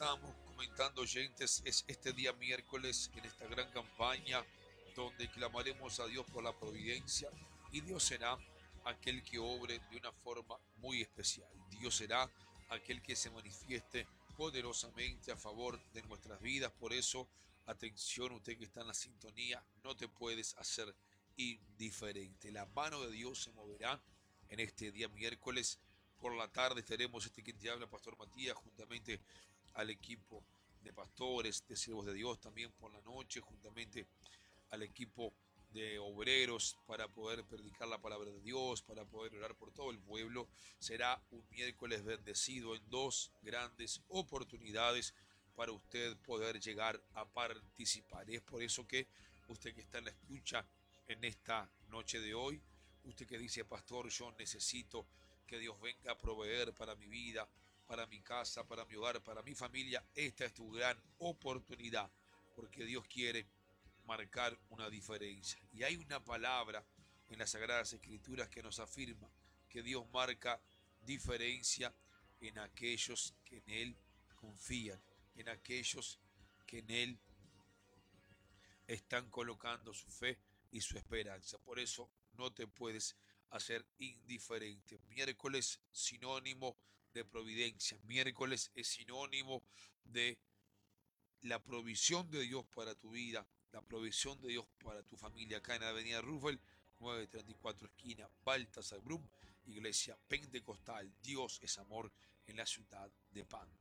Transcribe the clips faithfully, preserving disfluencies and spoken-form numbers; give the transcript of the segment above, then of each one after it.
estábamos comentando, oyentes, es este día miércoles en esta gran campaña donde clamaremos a Dios por la providencia y Dios será aquel que obre de una forma muy especial. Dios será aquel que se manifieste poderosamente a favor de nuestras vidas. Por eso, atención, usted que está en la sintonía, no te puedes hacer indiferente. La mano de Dios se moverá en este día miércoles. Por la tarde estaremos, este quien te habla, Pastor Matías, juntamente al equipo de pastores, de siervos de Dios, también por la noche, juntamente al equipo de obreros, para poder predicar la palabra de Dios, para poder orar por todo el pueblo. Será un miércoles bendecido en dos grandes oportunidades para usted poder llegar a participar. Es por eso que usted que está en la escucha en esta noche de hoy, usted que dice, pastor, yo necesito que Dios venga a proveer para mi vida, para mi casa, para mi hogar, para mi familia, esta es tu gran oportunidad, porque Dios quiere marcar una diferencia. Y hay una palabra en las Sagradas Escrituras que nos afirma que Dios marca diferencia en aquellos que en Él confían, en aquellos que en Él están colocando su fe y su esperanza. Por eso no te puedes hacer indiferente. Miércoles, sinónimo de providencia. Miércoles es sinónimo de la provisión de Dios para tu vida, la provisión de Dios para tu familia. Acá en Avenida Roosevelt, nueve treinta y cuatro, esquina Baltasar Brum, Iglesia Pentecostal. Dios es amor, en la ciudad de Pando.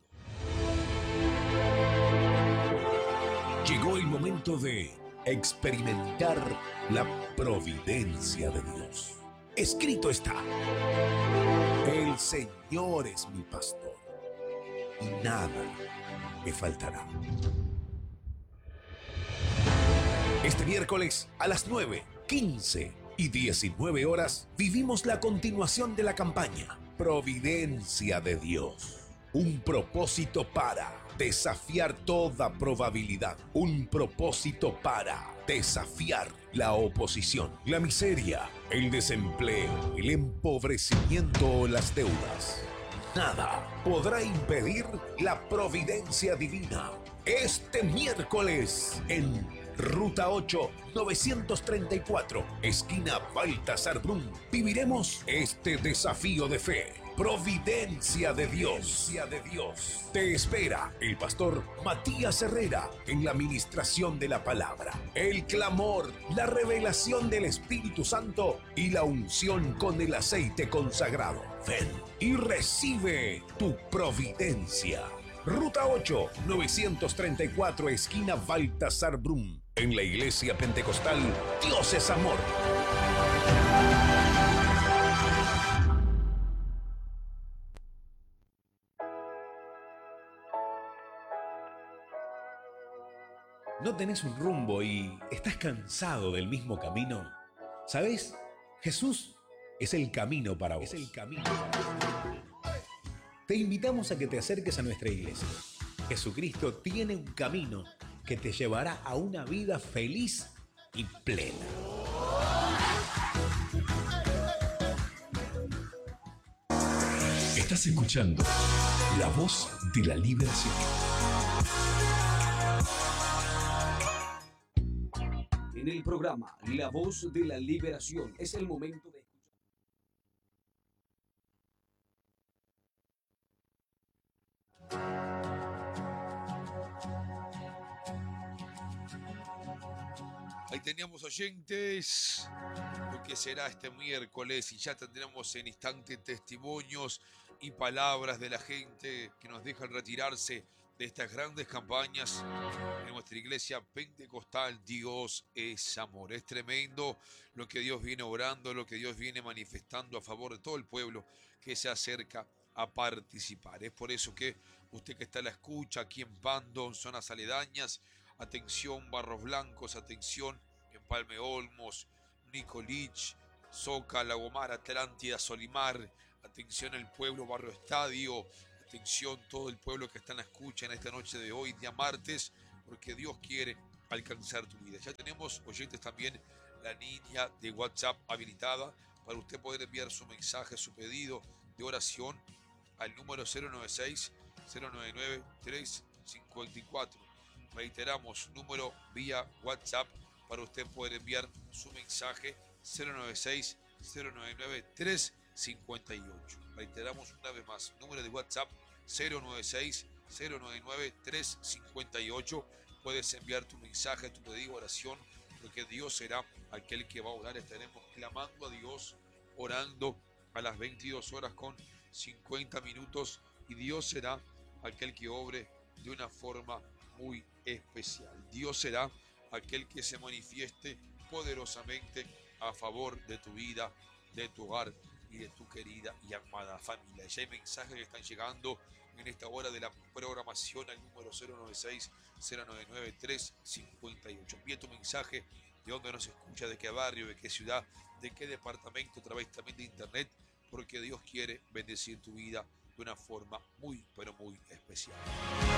Llegó el momento de experimentar la providencia de Dios. Escrito está: el Señor es mi pastor y nada me faltará. Este miércoles a las nueve, quince y diecinueve horas vivimos la continuación de la campaña Providencia de Dios. Un propósito para desafiar toda probabilidad. Un propósito para desafiar la oposición, la miseria, el desempleo, el empobrecimiento o las deudas. Nada podrá impedir la providencia divina. Este miércoles en Ruta ocho, novecientos treinta y cuatro, esquina Baltasar Brum, viviremos este desafío de fe. Providencia de Dios. de Dios. Te espera el pastor Matías Herrera en la ministración de la palabra, el clamor, la revelación del Espíritu Santo y la unción con el aceite consagrado. Ven y recibe tu providencia. Ruta ocho, novecientos treinta y cuatro, esquina Baltasar Brum, en la Iglesia Pentecostal Dios es amor. ¿No tenés un rumbo y estás cansado del mismo camino? ¿Sabés? Jesús es el camino para vos. Es el camino para vos. Te invitamos a que te acerques a nuestra iglesia. Jesucristo tiene un camino que te llevará a una vida feliz y plena. Estás escuchando La Voz de la Liberación. En el programa La Voz de la Liberación es el momento de Ahí teníamos, oyentes, lo que será este miércoles, y ya tendremos en instante testimonios y palabras de la gente que nos dejan retirarse de estas grandes campañas en nuestra iglesia pentecostal. Dios es amor. Es tremendo lo que Dios viene obrando, lo que Dios viene manifestando a favor de todo el pueblo que se acerca a participar. Es por eso que usted que está a la escucha aquí en Pando, en zonas aledañas, atención Barros Blancos, atención en Palme Olmos, Nicolich, Soca, Lagomar, Atlántida, Solimar, atención el pueblo Barrio Estadio, atención todo el pueblo que está en la escucha en esta noche de hoy, día martes, porque Dios quiere alcanzar tu vida. Ya tenemos, oyentes, también la línea de WhatsApp habilitada para usted poder enviar su mensaje, su pedido de oración al número cero nueve seis, cero nueve nueve, tres cincuenta y cuatro. Reiteramos, número vía WhatsApp para usted poder enviar su mensaje cero noventa y seis, cero noventa y nueve, tres cincuenta y ocho. Reiteramos una vez más, número de WhatsApp cero noventa y seis, cero noventa y nueve, tres cincuenta y ocho. Puedes enviar tu mensaje, tu pedido de oración, porque Dios será aquel que va a orar. Estaremos clamando a Dios, orando a las veintidós horas con cincuenta minutos, y Dios será aquel que obre de una forma muy especial. Dios será aquel que se manifieste poderosamente a favor de tu vida, de tu hogar y de tu querida y amada familia. Ya hay mensajes que están llegando en esta hora de la programación al número cero noventa y seis, cero noventa y nueve, tres cincuenta y ocho. Envía tu mensaje, de dónde nos escucha, de qué barrio, de qué ciudad, de qué departamento, a través también de internet, porque Dios quiere bendecir tu vida de una forma muy, pero muy especial.